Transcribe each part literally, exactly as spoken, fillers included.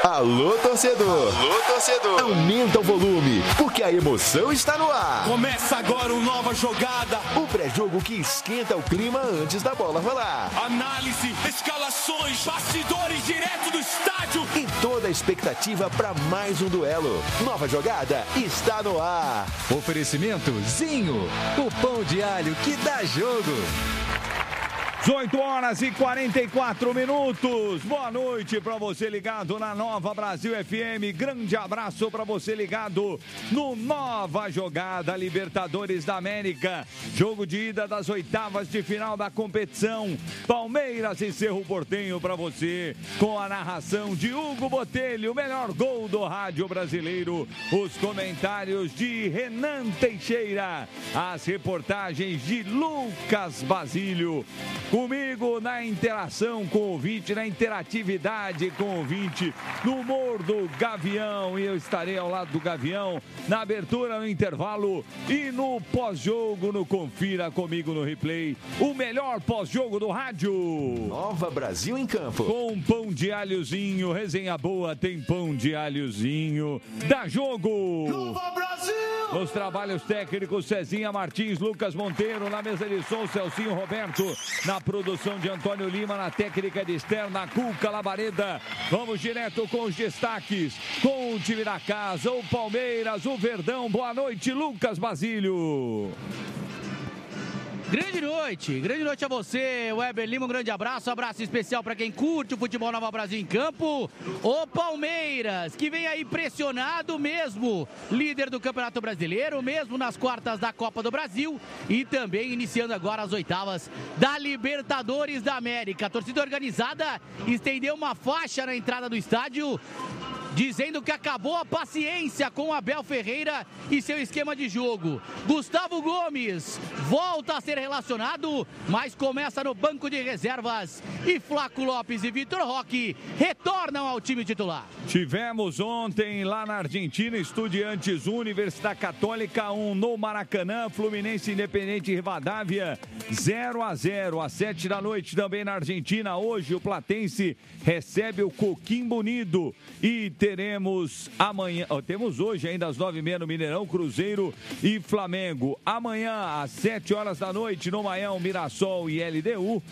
Alô, torcedor! Alô, torcedor! Aumenta o volume, porque a emoção está no ar. Começa agora uma nova jogada. O pré-jogo que esquenta o clima antes da bola rolar. Análise, escalações, bastidores direto do estádio. E toda a expectativa para mais um duelo. Nova jogada está no ar. Oferecimento Zinho, o pão de alho que dá jogo. dezoito horas e quarenta e quatro minutos. Boa noite para você ligado na Nova Brasil F M. Grande abraço para você ligado no Nova Jogada Libertadores da América. Jogo de ida das oitavas de final da competição. Palmeiras e Cerro Porteño para você. Com a narração de Hugo Botelho, o melhor gol do rádio brasileiro. Os comentários de Renan Teixeira. As reportagens de Lucas Basílio. Comigo na interação com o ouvinte, na interatividade com o ouvinte, no humor do Gavião. E eu estarei ao lado do Gavião na abertura, no intervalo e no pós-jogo, no Confira Comigo no Replay. O melhor pós-jogo do rádio. Nova Brasil em campo. Com pão de alhozinho, resenha boa, tem pão de alhozinho. Dá jogo! Nova Brasil! Nos trabalhos técnicos, Cezinha Martins, Lucas Monteiro, na mesa de som, Celcinho Roberto, na produção de Antônio Lima, na técnica de externa, Cuca Labareda. Vamos direto com os destaques, com o time da casa, o Palmeiras, o Verdão. Boa noite, Lucas Basílio. Grande noite, grande noite a você, Weber Lima, um grande abraço, um abraço especial para quem curte o futebol Nova Brasil em campo. O Palmeiras, que vem aí pressionado mesmo, líder do Campeonato Brasileiro, mesmo nas quartas da Copa do Brasil e também iniciando agora as oitavas da Libertadores da América. A torcida organizada estendeu uma faixa na entrada do estádio, dizendo que acabou a paciência com Abel Ferreira e seu esquema de jogo. Gustavo Gomes volta a ser relacionado, mas começa no banco de reservas. E Flaco Lopes e Vitor Roque retornam ao time titular. Tivemos ontem lá na Argentina, Estudiantes um, Universidade Católica um no Maracanã, Fluminense Independente Rivadavia zero a zero. Às sete da noite também na Argentina. Hoje o Platense recebe o Coquimbo Unido e teremos amanhã, ó, temos hoje ainda às nove e meia no Mineirão, Cruzeiro e Flamengo. Amanhã às sete horas da noite no Maião, Mirassol e L D U.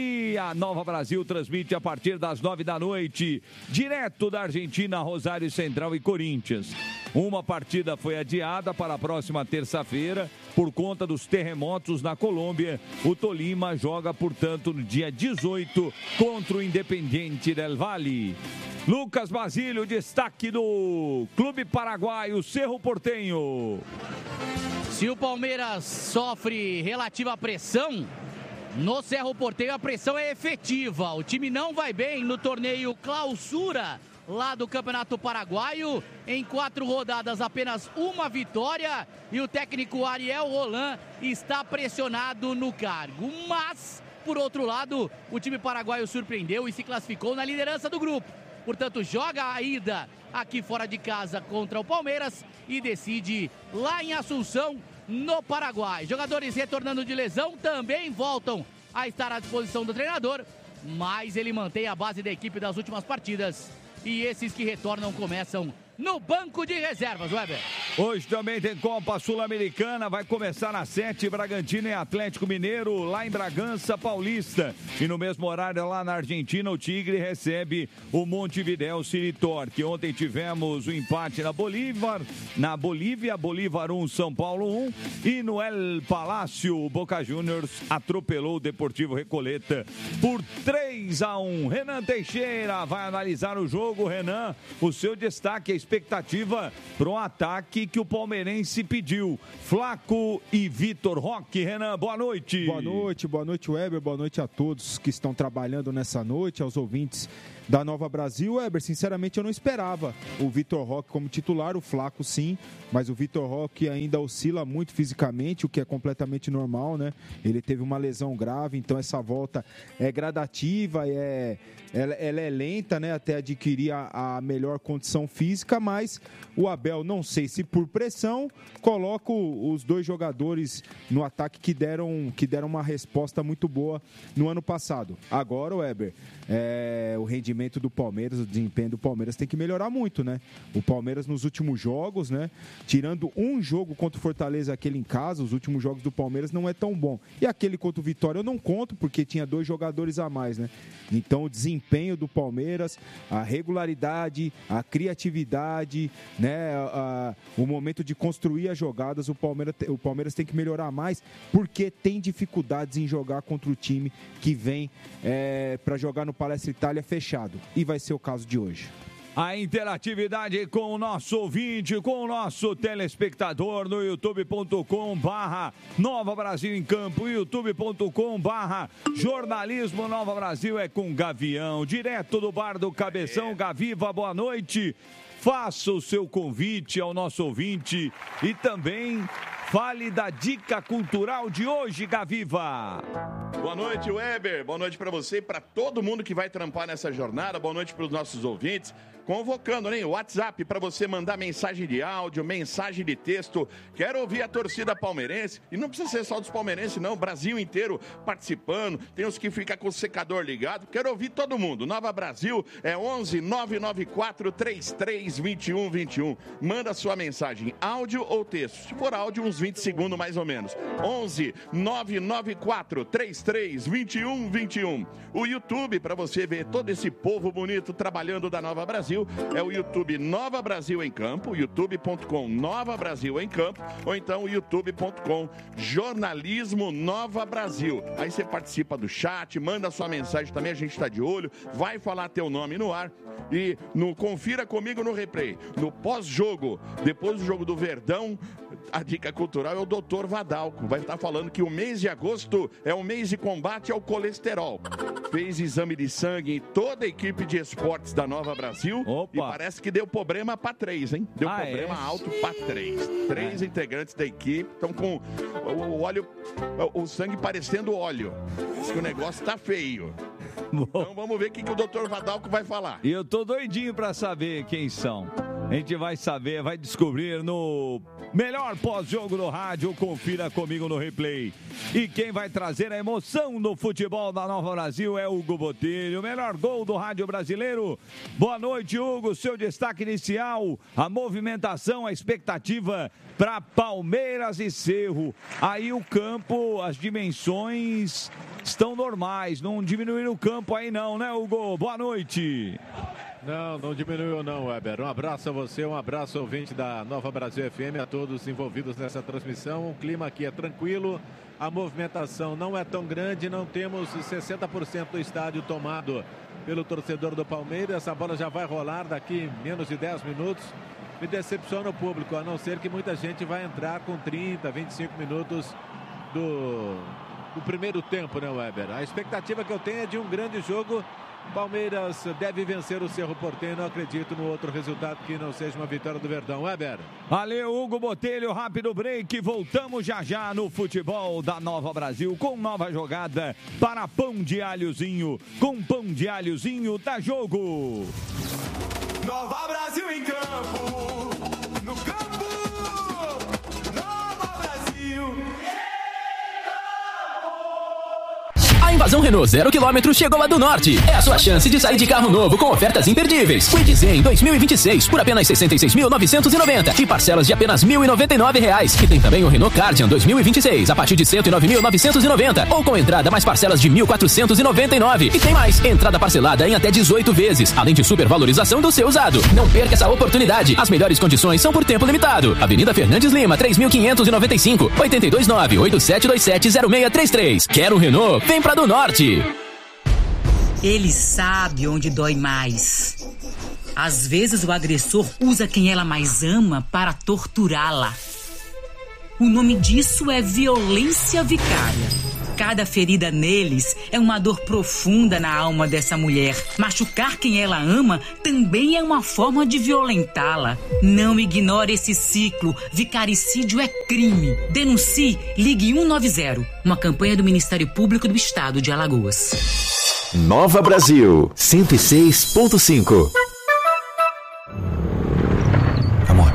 E a Nova Brasil transmite a partir das nove da noite, direto da Argentina, Rosário Central e Corinthians. Uma partida foi adiada para a próxima terça-feira por conta dos terremotos na Colômbia. O Tolima joga, portanto, no dia dezoito contra o Independiente del Valle. Lucas Basílio, destaque do Clube Paraguaio, Cerro Porteño. Se o Palmeiras sofre relativa pressão, no Cerro Porteño a pressão é efetiva. O time não vai bem no torneio Clausura lá do Campeonato Paraguaio. Em quatro rodadas, apenas uma vitória. E o técnico Ariel Roland está pressionado no cargo. Mas, por outro lado, o time paraguaio surpreendeu e se classificou na liderança do grupo. Portanto, joga a ida aqui fora de casa contra o Palmeiras e decide lá em Assunção, no Paraguai. Jogadores retornando de lesão também voltam a estar à disposição do treinador, mas ele mantém a base da equipe das últimas partidas. E esses que retornam começam no banco de reservas, Weber. Hoje também tem Copa Sul-Americana, vai começar às sete, Bragantino e Atlético Mineiro, lá em Bragança Paulista. E no mesmo horário lá na Argentina, o Tigre recebe o Montevidéu City Torque. Ontem tivemos o empate na Bolívar, na Bolívia, Bolívar um, São Paulo um. E no El Palácio, o Boca Juniors atropelou o Deportivo Recoleta por três a um. Renan Teixeira vai analisar o jogo. Renan, o seu destaque é expectativa para um ataque que o palmeirense pediu. Flaco e Vitor Roque. Renan, boa noite. Boa noite, boa noite, Weber, boa noite a todos que estão trabalhando nessa noite, aos ouvintes da Nova Brasil. Weber, sinceramente eu não esperava o Vitor Roque como titular, o Flaco sim, mas o Vitor Roque ainda oscila muito fisicamente, o que é completamente normal, né? Ele teve uma lesão grave, então essa volta é gradativa, é, ela, ela é lenta, né? Até adquirir a, a melhor condição física, mas o Abel, não sei se por por pressão, coloco os dois jogadores no ataque que deram, que deram uma resposta muito boa no ano passado. Agora, Weber, é, o rendimento do Palmeiras, o desempenho do Palmeiras tem que melhorar muito, né? O Palmeiras nos últimos jogos, né? Tirando um jogo contra o Fortaleza, aquele em casa, os últimos jogos do Palmeiras não é tão bom. E aquele contra o Vitória eu não conto, porque tinha dois jogadores a mais, né? Então, o desempenho do Palmeiras, a regularidade, a criatividade, né? A, a, o momento de construir as jogadas, o Palmeiras, o Palmeiras tem que melhorar mais, porque tem dificuldades em jogar contra o time que vem é, para jogar no Palestra Itália fechado. E vai ser o caso de hoje. A interatividade com o nosso ouvinte, com o nosso telespectador no youtube ponto com barra Nova Brasil em Campo, youtube ponto com barra Jornalismo Nova Brasil é com Gavião, direto do Bar do Cabeção. Gaviva, boa noite. Faça o seu convite ao nosso ouvinte e também fale da dica cultural de hoje, Gaviva. Boa noite, Weber. Boa noite para você e para todo mundo que vai trampar nessa jornada. Boa noite para os nossos ouvintes. Convocando, né, o WhatsApp para você mandar mensagem de áudio, mensagem de texto. Quero ouvir a torcida palmeirense. E não precisa ser só dos palmeirenses, não. O Brasil inteiro participando. Tem os que ficam com o secador ligado. Quero ouvir todo mundo. Nova Brasil é onze nove nove quatro três três dois um dois um. Manda sua mensagem, áudio ou texto. Se for áudio, uns vinte segundos mais ou menos. onze nove nove quatro três três dois um dois um. O YouTube, para você ver todo esse povo bonito trabalhando da Nova Brasil, é o YouTube Nova Brasil em Campo, youtube ponto com Nova Brasil em Campo, ou então youtube ponto com Jornalismo Nova Brasil. Aí você participa do chat, manda sua mensagem também, a gente está de olho, vai falar teu nome no ar e no confira comigo no replay. No pós-jogo, depois do jogo do Verdão, a dica cultural é o doutor Vadalco. Vai estar falando que o mês de agosto é o mês de combate ao colesterol. Fez exame de sangue em toda a equipe de esportes da Nova Brasil. Opa. E parece que deu problema para três, hein? Deu ah, problema é? alto para três. Três é. integrantes da equipe estão com o óleo, o sangue parecendo óleo. Diz que o negócio tá feio. Bom. Então vamos ver o que, que o doutor Vadalco vai falar. E eu tô doidinho para saber quem são. A gente vai saber, vai descobrir no melhor pós-jogo do rádio. Confira comigo no replay. E quem vai trazer a emoção do futebol da Nova Brasil é Hugo Botelho, o melhor gol do rádio brasileiro. Boa noite, Hugo. Seu destaque inicial, a movimentação, a expectativa para Palmeiras e Cerro. Aí o campo, as dimensões estão normais, não diminuíram o campo aí não, né, Hugo? Boa noite. Não, não diminuiu não, Weber. Um abraço a você, um abraço ao ouvinte da Nova Brasil F M, a todos envolvidos nessa transmissão. O clima aqui é tranquilo, a movimentação não é tão grande, não temos sessenta por cento do estádio tomado pelo torcedor do Palmeiras. Essa bola já vai rolar daqui menos de dez minutos. Me decepciona o público, a não ser que muita gente vai entrar com trinta, vinte e cinco minutos do, do primeiro tempo, né, Weber? A expectativa que eu tenho é de um grande jogo. Palmeiras deve vencer o Cerro Porteño. Não acredito no outro resultado que não seja uma vitória do Verdão. Weber. Valeu, Hugo Botelho. Rápido break. Voltamos já já no futebol da Nova Brasil com nova jogada para Pão de Alhozinho. Com Pão de Alhozinho dá jogo. Nova Brasil em campo. No campo. Nova Brasil. A invasão Renault zero quilômetro chegou lá do Norte. É a sua chance de sair de carro novo com ofertas imperdíveis. Quid Zen dois mil e vinte e seis por apenas sessenta e seis mil novecentos e noventa e parcelas de apenas mil e noventa e nove reais. E tem também o Renault Cardian dois mil e vinte e seis a partir de cento e nove mil novecentos e noventa ou com entrada mais parcelas de mil quatrocentos e noventa e nove. E tem mais, entrada parcelada em até dezoito vezes, além de supervalorização do seu usado. Não perca essa oportunidade. As melhores condições são por tempo limitado. Avenida Fernandes Lima, três mil quinhentos e noventa e cinco, oito dois nove, oito sete dois sete, zero seis três três. Quer um Renault? Vem pra do Norte. Ele sabe onde dói mais. Às vezes o agressor usa quem ela mais ama para torturá-la. O nome disso é violência vicária. Cada ferida neles é uma dor profunda na alma dessa mulher. Machucar quem ela ama também é uma forma de violentá-la. Não ignore esse ciclo. Vicaricídio é crime. Denuncie, ligue um nove zero. Uma campanha do Ministério Público do Estado de Alagoas. Nova Brasil, cento e seis ponto cinco.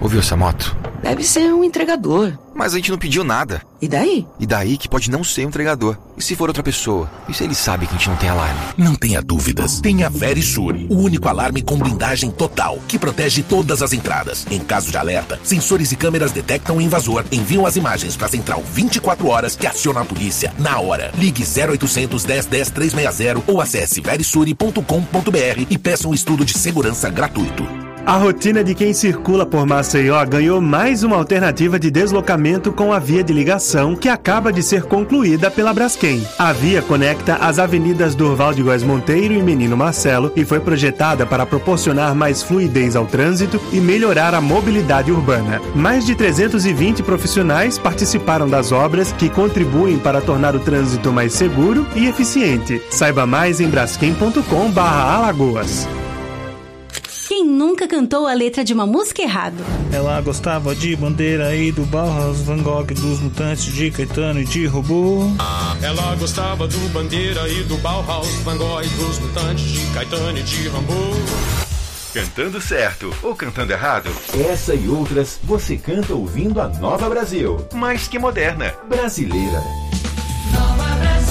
Ouviu essa moto? Deve ser um entregador. Mas a gente não pediu nada. E daí? E daí que pode não ser um entregador. E se for outra pessoa? E se ele sabe que a gente não tem alarme? Não tenha dúvidas. Tenha Verisure, o único alarme com blindagem total, que protege todas as entradas. Em caso de alerta, sensores e câmeras detectam o invasor, enviam as imagens para a central vinte e quatro horas, que aciona a polícia na hora. Ligue zero oitocentos, dez, dez, trezentos e sessenta ou acesse verisure ponto com ponto br e peça um estudo de segurança gratuito. A rotina de quem circula por Maceió ganhou mais uma alternativa de deslocamento com a via de ligação que acaba de ser concluída pela Braskem. A via conecta as avenidas Durval de Góes Monteiro e Menino Marcelo e foi projetada para proporcionar mais fluidez ao trânsito e melhorar a mobilidade urbana. Mais de trezentos e vinte profissionais participaram das obras que contribuem para tornar o trânsito mais seguro e eficiente. Saiba mais em braskem ponto com barra Alagoas. Quem nunca cantou a letra de uma música errado? Ela gostava de Bandeira e do Bauhaus, Van Gogh, dos Mutantes, de Caetano e de Robô. Ela gostava do Bandeira e do Bauhaus, Van Gogh, dos Mutantes, de Caetano e de Rambo. Cantando certo ou cantando errado? Essa e outras você canta ouvindo a Nova Brasil. Mais que moderna, brasileira. Nova Brasil.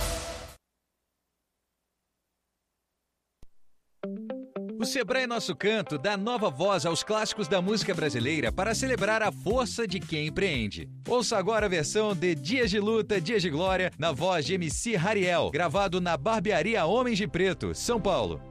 O Sebrae Nosso Canto dá nova voz aos clássicos da música brasileira para celebrar a força de quem empreende. Ouça agora a versão de Dias de Luta, Dias de Glória, na voz de M C Hariel, gravado na Barbearia Homens de Preto, São Paulo.